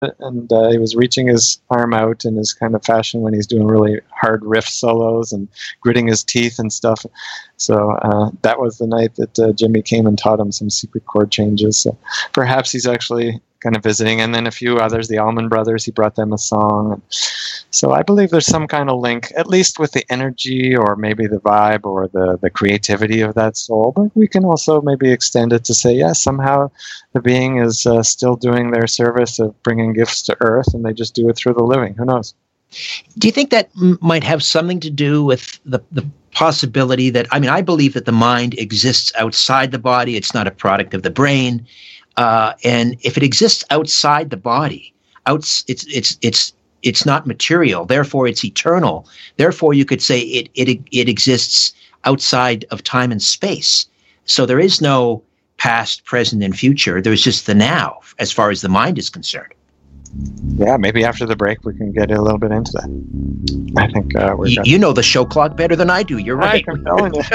and he was reaching his arm out in his kind of fashion when he's doing really hard riff solos and gritting his teeth and stuff. So that was the night that Jimmy came and taught him some secret chord changes. So perhaps he's actually kind of visiting. And then a few others, the Allman Brothers, he brought them a song. So I believe there's some kind of link, at least with the energy or maybe the vibe or the creativity of that soul. But we can also maybe extend it to say, yes, somehow the being is still doing their service of bringing gifts to Earth, and they just do it through the living. Who knows? Do you think that might have something to do with the possibility that, I believe that the mind exists outside the body. It's not a product of the brain. And if it exists outside the body, it's not material. Therefore, it's eternal. Therefore, you could say it exists outside of time and space. So there is no past, present, and future. There's just the now, as far as the mind is concerned. Yeah, maybe after the break we can get a little bit into that. I think we're you know the show clock better than I do. You're right. I'm telling you.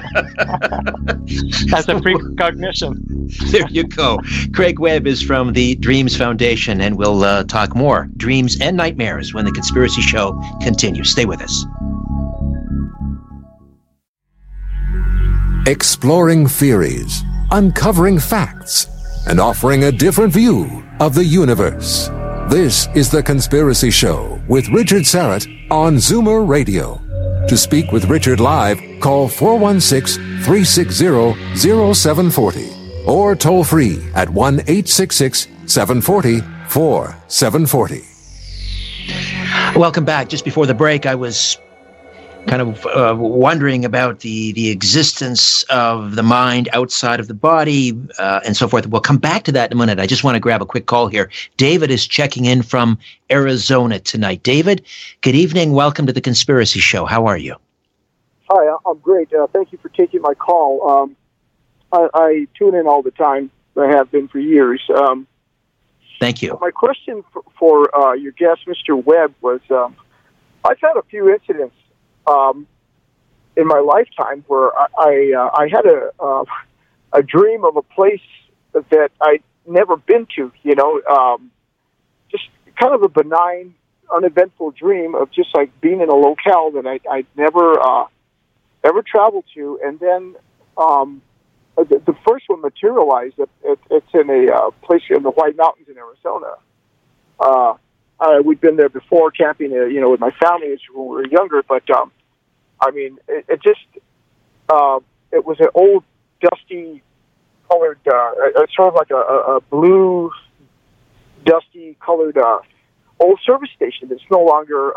That's a precognition. There you go. Craig Webb is from the Dreams Foundation, and we'll talk more dreams and nightmares when the Conspiracy Show continues. Stay with us. Exploring theories, uncovering facts, and offering a different view of the universe. This is The Conspiracy Show with Richard Syrett on Zoomer Radio. To speak with Richard live, call 416-360-0740 or toll free at 1-866-740-4740. Welcome back. Just before the break, I was kind of wondering about the existence of the mind outside of the body and so forth. We'll come back to that in a minute. I just want to grab a quick call here. David is checking in from Arizona tonight. David, good evening. Welcome to The Conspiracy Show. How are you? Hi, I'm great. Thank you for taking my call. I tune in all the time. I have been for years. Thank you. My question for your guest, Mr. Webb, was I've had a few incidents in my lifetime where I had a dream of a place that I'd never been to, just kind of a benign, uneventful dream of just like being in a locale that I'd never ever traveled to. And then the first one materialized. It's in a place in the White Mountains in Arizona. We'd been there before camping, with my family when we were younger, but it was an old, dusty colored, sort of like a blue, dusty colored old service station that's no longer,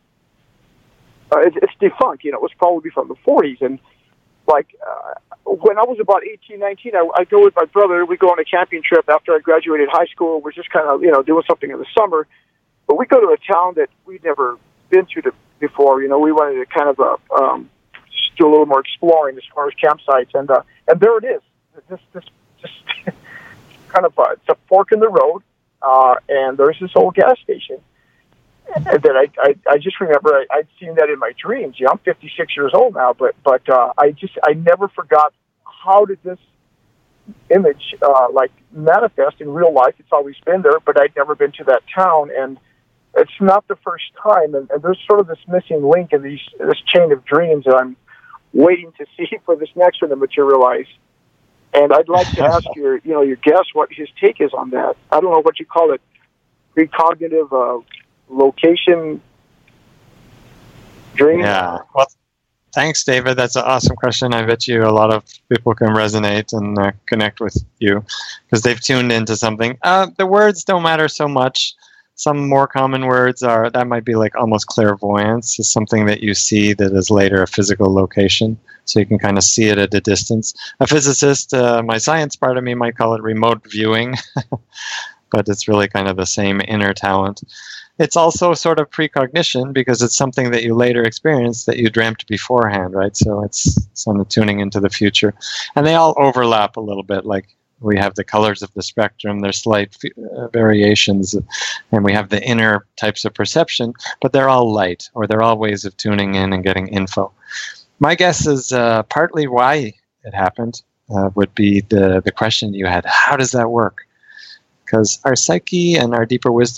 it's defunct. It was probably from the 40s. And when I was about 18, 19, I go with my brother. We go on a camping trip after I graduated high school. We're just kind of, doing something in the summer. But we go to a town that we'd never been to before. We wanted to kind of just do a little more exploring as far as campsites, and there it is. This kind of it's a fork in the road, and there's this old gas station. And that I just remember I'd seen that in my dreams. I'm 56 years old now, but I never forgot how did this image manifest in real life. It's always been there, but I'd never been to that town, and it's not the first time, and there's sort of this missing link in this chain of dreams that I'm waiting to see for this next one to materialize. And I'd like to ask your guest what his take is on that. I don't know what you call it, precognitive location dream. Yeah. Well, thanks, David. That's an awesome question. I bet you a lot of people can resonate and connect with you because they've tuned into something. The words don't matter so much. Some more common words that might be like almost clairvoyance, is something that you see that is later a physical location, so you can kind of see it at a distance. A physicist, my science part of me might call it remote viewing, but it's really kind of the same inner talent. It's also sort of precognition because it's something that you later experience that you dreamt beforehand, right? So it's some tuning into the future. And they all overlap a little bit, like we have the colors of the spectrum, there's slight variations, and we have the inner types of perception, but they're all light, or they're all ways of tuning in and getting info. My guess is partly why it happened would be the question you had, how does that work? because our psyche and our deeper wisdom